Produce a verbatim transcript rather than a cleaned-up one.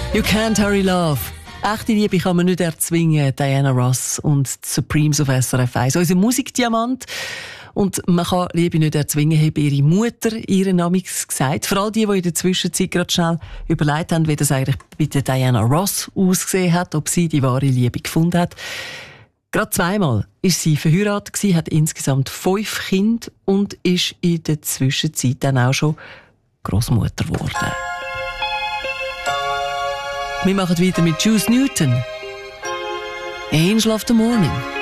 You can't hurry love. Echte Liebe kann man nicht erzwingen. Diana Ross und die Supremes auf S R F eins. Unser Musikdiamant. Und man kann Liebe nicht erzwingen, hat ihre Mutter ihren Namen gesagt. Vor allem die, die in der Zwischenzeit gerade schnell überlegt haben, wie das eigentlich bei der Diana Ross ausgesehen hat, ob sie die wahre Liebe gefunden hat. Gerade zweimal ist sie verheiratet gewesen, hat insgesamt fünf Kinder und ist in der Zwischenzeit dann auch schon Großmutter geworden. Wir machen weiter mit Juice Newton. Angel of the Morning.